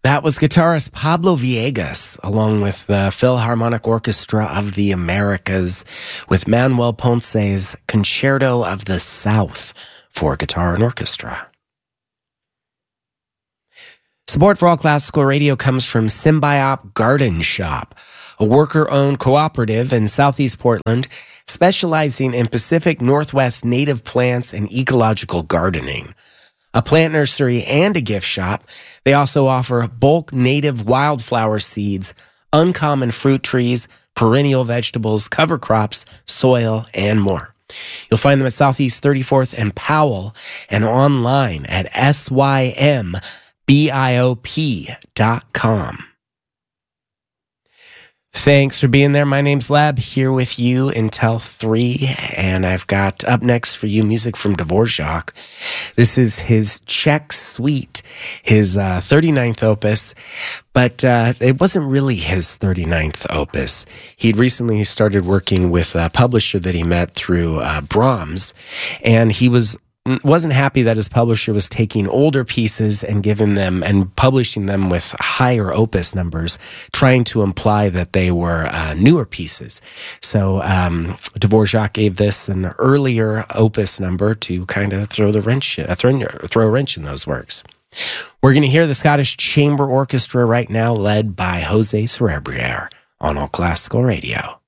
That was guitarist Pablo Villegas, along with the Philharmonic Orchestra of the Americas, with Manuel Ponce's Concerto of the South for guitar and orchestra. Support for All Classical Radio comes from Symbiop Garden Shop, a worker-owned cooperative in Southeast Portland, specializing in Pacific Northwest native plants and ecological gardening. A plant nursery and a gift shop, they also offer bulk native wildflower seeds, uncommon fruit trees, perennial vegetables, cover crops, soil, and more. You'll find them at Southeast 34th and Powell and online at symbiop.com. Thanks for being there. My name's Lab, here with you until 3, and I've got up next for you music from Dvorak. This is his Czech Suite, his 39th opus, but it wasn't really his 39th opus. He'd recently started working with a publisher that he met through Brahms, and he wasn't happy that his publisher was taking older pieces and giving them and publishing them with higher opus numbers, trying to imply that they were newer pieces. So Dvorak gave this an earlier opus number to kind of throw a wrench in those works. We're going to hear the Scottish Chamber Orchestra right now, led by Jose Cerebriere on All Classical Radio.